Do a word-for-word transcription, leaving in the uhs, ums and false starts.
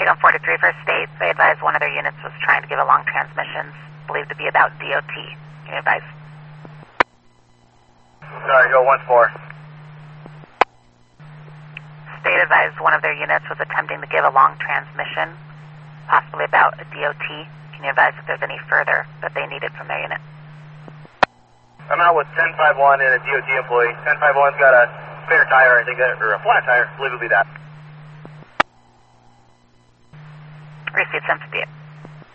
Freedom forty-three for state. They advised one of their units was trying to give a long transmission, believed to be about D O T. Can you advise? Sorry, go one four. State advised one of their units was attempting to give a long transmission, possibly about a D O T. Can you advise if there's any further that they needed from their unit? I'm out with ten five one and a D O T employee. ten five one's got a spare tire, I think, or a flat tire. I believe it'll be that. Received ten fifty-eight.